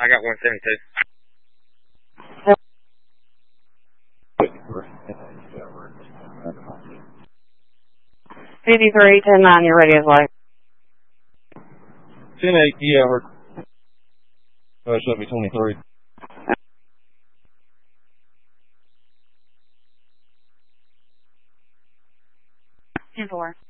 I got 172. 53, 10-9, your radio's light. 10-8, yeah, we're... should be 23. 10-4.